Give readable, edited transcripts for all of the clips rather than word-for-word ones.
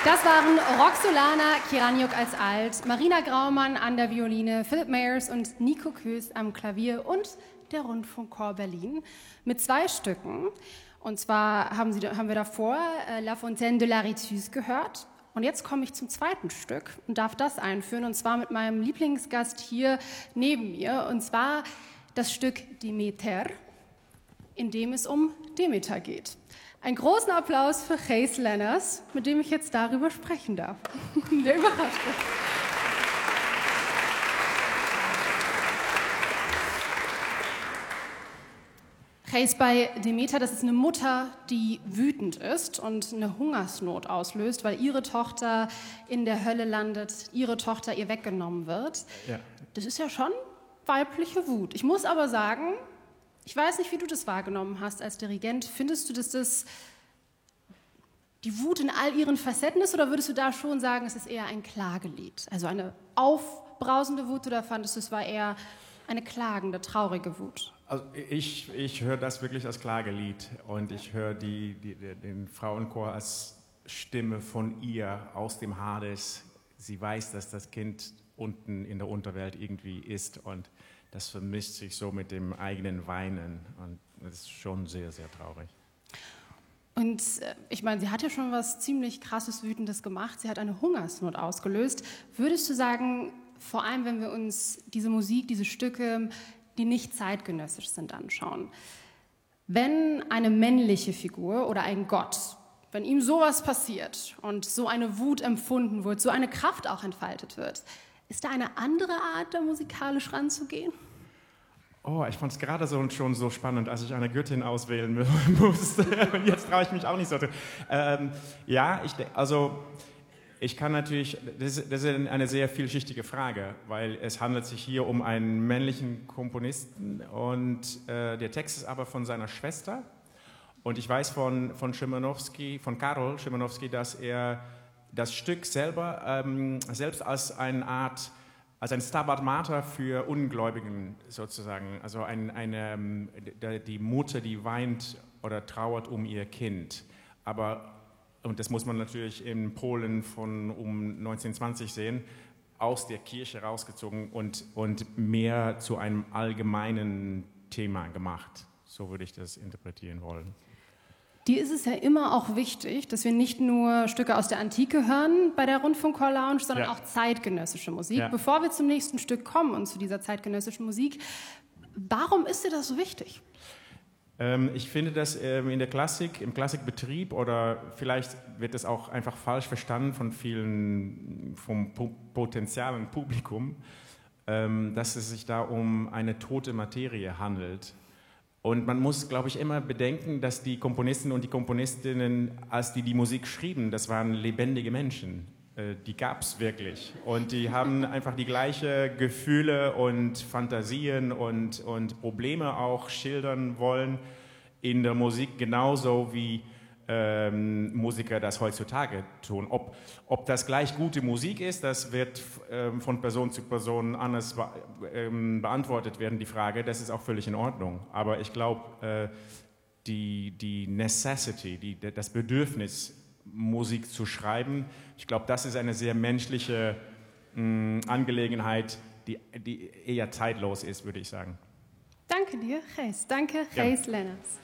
Das waren Roxolana Kiraniuk als Alt, Marina Graumann an der Violine, Philipp Mayers und Nico Kös am Klavier und der Rundfunkchor Berlin mit 2 Stücken. Und zwar haben wir davor La Fontaine de l'Arétus gehört. Und jetzt komme ich zum zweiten Stück und darf das einführen, und zwar mit meinem Lieblingsgast hier neben mir, und zwar das Stück Demeter, in dem es um Demeter geht. Einen großen Applaus für Gijs Lenners, mit dem ich jetzt darüber sprechen darf. Der überrascht ist. Gijs, bei Demeter, das ist eine Mutter, die wütend ist und eine Hungersnot auslöst, weil ihre Tochter in der Hölle landet, ihre Tochter ihr weggenommen wird. Ja. Das ist ja schon weibliche Wut. Ich muss aber sagen, ich weiß nicht, wie du das wahrgenommen hast als Dirigent. Findest du, dass das die Wut in all ihren Facetten ist, oder würdest du da schon sagen, es ist eher ein Klagelied? Also eine aufbrausende Wut, oder fandest du, es war eher eine klagende, traurige Wut? Also ich höre das wirklich als Klagelied, und ich höre den Frauenchor als Stimme von ihr aus dem Hades. Sie weiß, dass das Kind unten in der Unterwelt irgendwie ist, und das vermischt sich so mit dem eigenen Weinen, und das ist schon sehr, sehr traurig. Und ich meine, sie hat ja schon was ziemlich Krasses, Wütendes gemacht. Sie hat eine Hungersnot ausgelöst. Würdest du sagen, vor allem wenn wir uns diese Musik, diese Stücke, die nicht zeitgenössisch sind, anschauen, wenn eine männliche Figur oder ein Gott, wenn ihm sowas passiert und so eine Wut empfunden wird, so eine Kraft auch entfaltet wird, ist da eine andere Art, da musikalisch ranzugehen? Oh, ich fand es gerade schon so spannend, als ich eine Göttin auswählen musste. Und jetzt traue ich mich auch nicht so. Ich kann natürlich, das ist eine sehr vielschichtige Frage, weil es handelt sich hier um einen männlichen Komponisten, und der Text ist aber von seiner Schwester. Und ich weiß von Karol Szymanowski, dass er das Stück selber selbst als ein Stabat Mater für Ungläubigen sozusagen, also die Mutter, die weint oder trauert um ihr Kind. Und das muss man natürlich in Polen um 1920 sehen, aus der Kirche rausgezogen und mehr zu einem allgemeinen Thema gemacht. So würde ich das interpretieren wollen. Dir ist es ja immer auch wichtig, dass wir nicht nur Stücke aus der Antike hören bei der Rundfunkchor Lounge, sondern auch zeitgenössische Musik. Ja. Bevor wir zum nächsten Stück kommen und zu dieser zeitgenössischen Musik, warum ist dir das so wichtig? Ich finde das in der Klassik, im Klassikbetrieb, oder vielleicht wird das auch einfach falsch verstanden vom potenziellen Publikum, dass es sich da um eine tote Materie handelt. Und man muss, glaube ich, immer bedenken, dass die Komponisten und die Komponistinnen, als die Musik schrieben, das waren lebendige Menschen. Die gab es wirklich. Und die haben einfach die gleichen Gefühle und Fantasien und Probleme auch schildern wollen in der Musik, genauso wie Musiker das heutzutage tun. Ob das gleich gute Musik ist, das wird von Person zu Person anders beantwortet werden, die Frage. Das ist auch völlig in Ordnung. Aber ich glaube, die Necessity, das Bedürfnis, Musik zu schreiben, ich glaube, das ist eine sehr menschliche Angelegenheit, die eher zeitlos ist, würde ich sagen. Danke dir, Gijs. Danke, Gijs Lenners.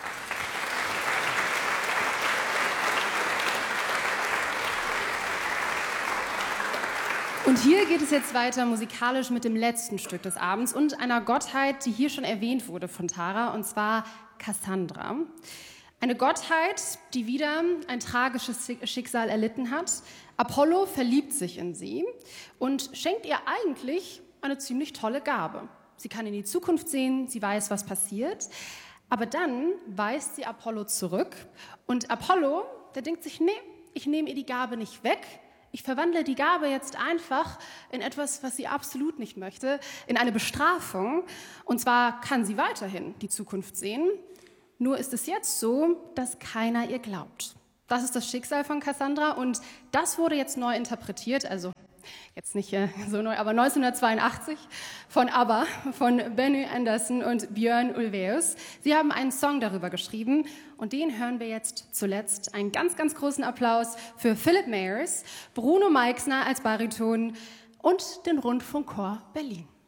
Und hier geht es jetzt weiter musikalisch mit dem letzten Stück des Abends und einer Gottheit, die hier schon erwähnt wurde von Tara, und zwar Cassandra. Eine Gottheit, die wieder ein tragisches Schicksal erlitten hat. Apollo verliebt sich in sie und schenkt ihr eigentlich eine ziemlich tolle Gabe. Sie kann in die Zukunft sehen, sie weiß, was passiert, aber dann weist sie Apollo zurück, und Apollo, der denkt sich, nee, ich nehme ihr die Gabe nicht weg, ich verwandle die Gabe jetzt einfach in etwas, was sie absolut nicht möchte, in eine Bestrafung. Und zwar kann sie weiterhin die Zukunft sehen, nur ist es jetzt so, dass keiner ihr glaubt. Das ist das Schicksal von Cassandra, und das wurde jetzt neu interpretiert. Also jetzt nicht so neu, aber 1982 von ABBA, von Benny Andersson und Björn Ulvaeus. Sie haben einen Song darüber geschrieben und den hören wir jetzt zuletzt. Einen ganz, ganz großen Applaus für Philip Mayers, Bruno Meixner als Bariton und den Rundfunkchor Berlin.